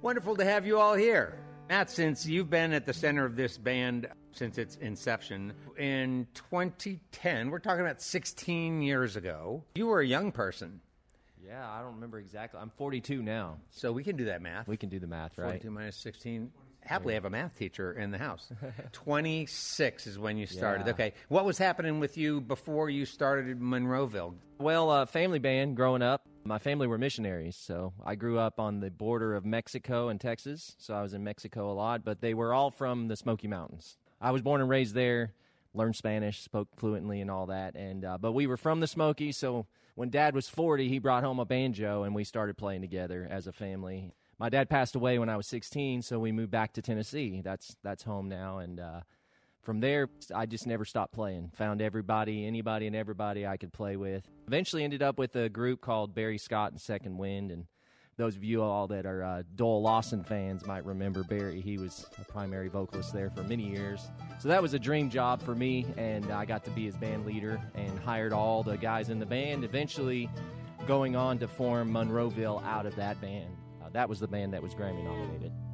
Wonderful to have you all here. Matt, since you've been at the center of this band since its inception in 2010, we're talking about 16 years ago, you were a young person. Yeah, I don't remember exactly. I'm 42 now. So we can do that math. We can do the math, right? 42 minus 16. Happily have a math teacher in the house. 26 is when you started. Yeah. Okay. What was happening with you before you started in Monroeville? Well, family band growing up. My family were missionaries, so I grew up on the border of Mexico and Texas, so I was in Mexico a lot, but they were all from the Smoky Mountains. I was born and raised there, learned Spanish, spoke fluently and all that, and but we were from the Smokies, so when Dad was 40, he brought home a banjo, and we started playing together as a family. My dad passed away when I was 16, so we moved back to Tennessee. That's home now, and from there, I just never stopped playing. Found anybody and everybody I could play with. Eventually ended up with a group called Barry Scott and Second Wind, and those of you all that are Doyle Lawson fans might remember Barry. He was a primary vocalist there for many years. So that was a dream job for me, and I got to be his band leader and hired all the guys in the band, eventually going on to form Monroeville out of that band. That was the band that was Grammy nominated.